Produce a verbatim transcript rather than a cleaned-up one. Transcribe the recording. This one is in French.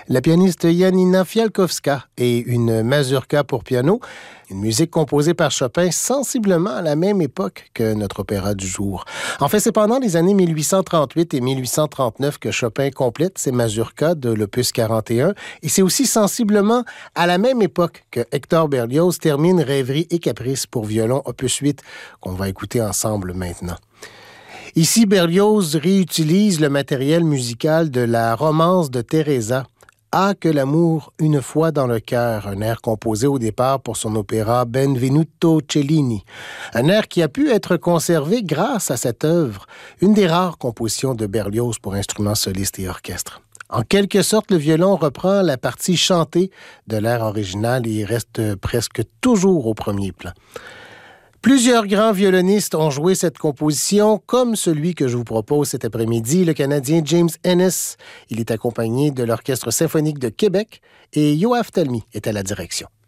la pianiste Janina Fialkowska et une mazurka pour piano, une musique composée par Chopin sensiblement à la même époque que notre opéra du jour. En fait, c'est pendant les années mille huit cent trente-huit et mille huit cent trente-neuf que Chopin complète ses mazurkas de l'opus quarante et un, et c'est aussi sensiblement à la même époque que Hector Berlioz termine Rêverie et Caprice pour violon opus huit, qu'on va écouter ensemble maintenant. Ici, Berlioz réutilise le matériel musical de la romance de Teresa, Ah, que l'amour une fois dans le cœur, un air composé au départ pour son opéra Benvenuto Cellini. Un air qui a pu être conservé grâce à cette œuvre, une des rares compositions de Berlioz pour instruments solistes et orchestre. En quelque sorte, le violon reprend la partie chantée de l'air original et reste presque toujours au premier plan. Plusieurs grands violonistes ont joué cette composition, comme celui que je vous propose cet après-midi, le Canadien James Ennis. Il est accompagné de l'Orchestre symphonique de Québec et Yoav Talmy est à la direction.